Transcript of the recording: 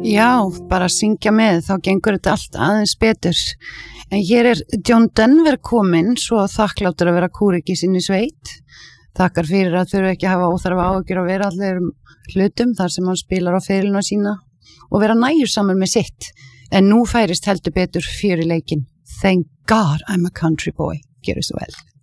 Já, bara syngja með, þá gengur þetta allt aðeins betur. En hér John Denver kominn, svo þakkláttur að vera kúriki sinni sveit. Þakkar fyrir að þurfa ekki að hafa óþarfa áhyggjur að vera allir hlutum þar sem hann spilar á ferilina sína og vera nægjursamur með sitt. En nú færist heldur betur fyrir leikinn. Thank God I'm a country boy. Gjörðu svo vel.